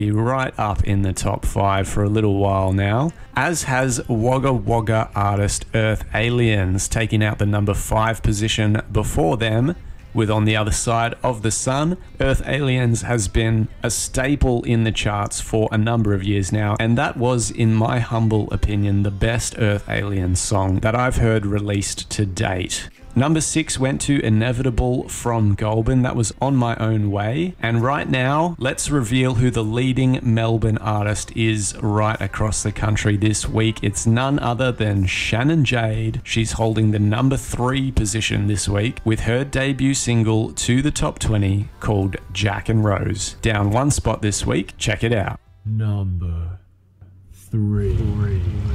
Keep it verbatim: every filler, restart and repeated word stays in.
right up in the top five for a little while now, as has Wagga Wagga artist Earth Aliens, taking out the number five position before them. With On the Other Side of the Sun, Earth Aliens has been a staple in the charts for a number of years now, and that was, in my humble opinion, the best Earth Aliens song that I've heard released to date. Number six went to Inevitable from Goulburn. That was On My Own Way. And right now, let's reveal who the leading Melbourne artist is right across the country this week. It's none other than Shannon Jade. She's holding the number three position this week with her debut single to the top twenty called Jack and Rose. Down one spot this week. Check it out. Number three.